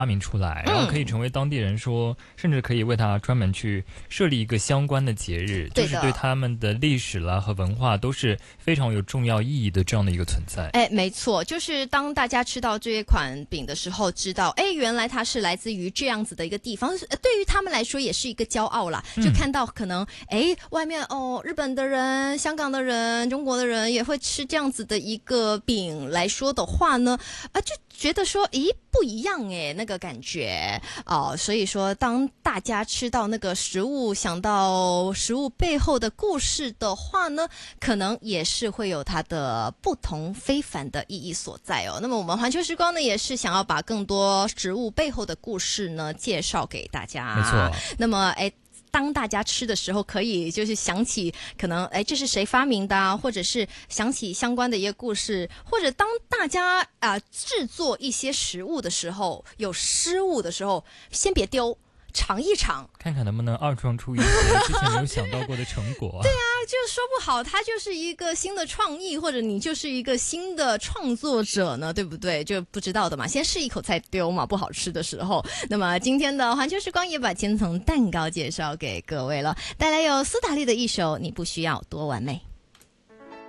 发明出来，然后可以成为当地人说，甚至可以为它专门去设立一个相关的节日，就是对他们的历史啦和文化都是非常有重要意义的这样的一个存在。 哎，没错，就是当大家吃到这一款饼的时候，知道哎，原来它是来自于这样子的一个地方，对于他们来说也是一个骄傲啦。就看到可能哎，外面日本的人、香港的人、中国的人也会吃这样子的一个饼来说的话呢，就觉得说，咦，不一样诶，那个感觉所以说，当大家吃到那个食物，想到食物背后的故事的话呢，可能也是会有它的不同非凡的意义所在哦。那么我们环球时光呢，也是想要把更多食物背后的故事呢介绍给大家。 没错。 那么，当大家吃的时候，可以就是想起可能这是谁发明的啊，或者是想起相关的一个故事，或者当大家制作一些食物的时候有失误的时候，先别丢，尝一尝， 看看能不能二创出一些之前没有想到过的成果。 对啊，就说不好它就是一个新的创意，或者你就是一个新的创作者呢，对不对？就不知道的嘛，先试一口再丢嘛，不好吃的时候。那么今天的环球时光也把千层蛋糕介绍给各位了，带来有苏打绿的一首《你不需要多完美》。